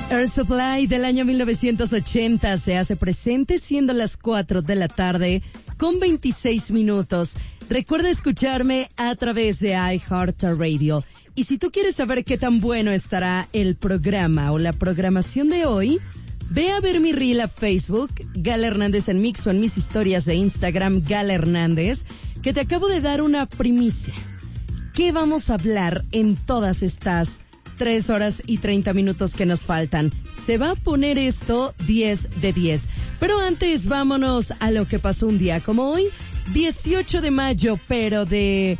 Air Supply del año 1980 se hace presente siendo las 4 de la tarde con 26 minutos. Recuerda escucharme a través de iHeartRadio. Y si tú quieres saber qué tan bueno estará el programa o la programación de hoy, ve a ver mi reel a Facebook, Gala Hernández en Mix, o en mis historias de Instagram, Gala Hernández, que te acabo de dar una primicia. ¿Qué vamos a hablar en todas estas 3 horas y 30 minutos que nos faltan? Se va a poner esto 10 de 10. Pero antes vámonos a lo que pasó un día como hoy, 18 de mayo, pero de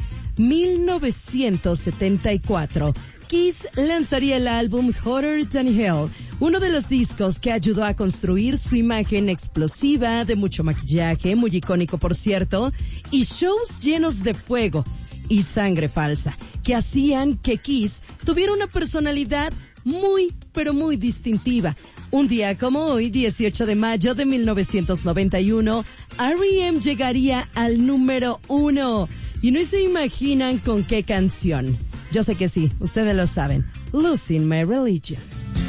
1974. Kiss lanzaría el álbum Hotter Than Hell, uno de los discos que ayudó a construir su imagen explosiva, de mucho maquillaje, muy icónico por cierto, y shows llenos de fuego y sangre falsa, que hacían que Kiss tuviera una personalidad muy, pero muy distintiva. Un día como hoy, 18 de mayo de 1991, R.E.M. llegaría al número 1. Y no se imaginan con qué canción. Yo sé que sí, ustedes lo saben. Losing My Religion.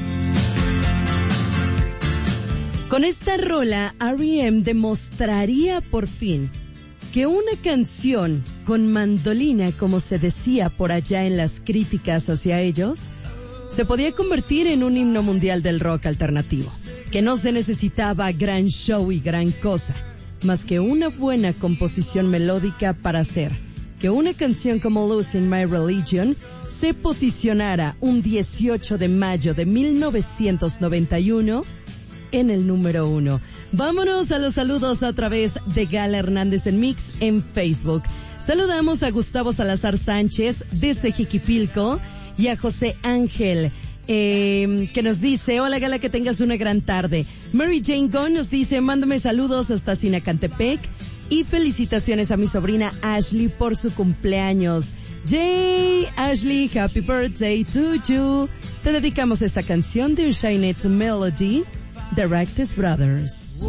Con esta rola, R.E.M. demostraría por fin que una canción con mandolina, como se decía por allá en las críticas hacia ellos, se podía convertir en un himno mundial del rock alternativo, que no se necesitaba gran show y gran cosa, más que una buena composición melódica para hacer que una canción como Losing My Religion se posicionara un 18 de mayo de 1991 en el número 1. Vámonos a los saludos a través de Gala Hernández en Mix en Facebook. Saludamos a Gustavo Salazar Sánchez desde Jiquipilco y a José Ángel, que nos dice: hola Gala, que tengas una gran tarde. Mary Jane Gon nos dice: mándame saludos hasta Sinacantepec y felicitaciones a mi sobrina Ashley por su cumpleaños. Yay, Ashley, happy birthday to you. Te dedicamos esta canción de Unchained Melody, The Righteous Brothers.